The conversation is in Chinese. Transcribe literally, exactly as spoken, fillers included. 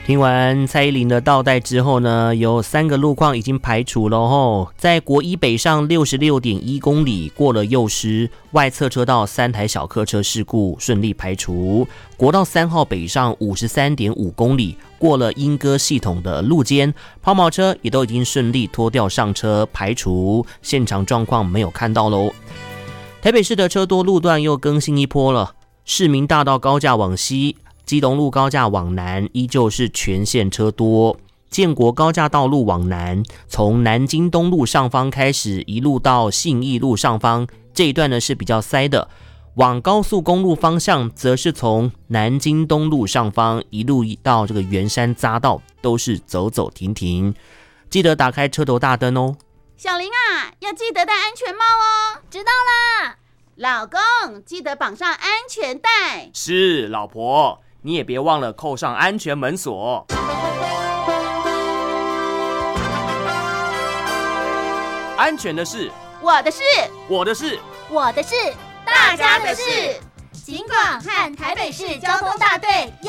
听完蔡依林的倒带之后呢，有三个路况已经排除了吼。在国一北上 六十六点一 公里过了幼师，外侧车道三台小客车事故顺利排除。国道三号北上 五十三点五 公里过了莺歌系统的路肩，抛锚车也都已经顺利脱掉上车排除，现场状况没有看到咯。台北市的车多路段又更新一波了，市民大道高架往西，基隆路高架往南依旧是全线车多，建国高架道路往南，从南京东路上方开始一路到信义路上方，这一段呢是比较塞的。往高速公路方向则是从南京东路上方一路到这个圆山匝道，都是走走停停，记得打开车头大灯哦。 小林啊，要记得戴安全帽哦。 知道啦。 老公，记得绑上安全带。 是，老婆，你也别忘了扣上安全门锁。安全的事， 我的事， 我的事， 我的事， 大家的事。 警广和台北市交通大队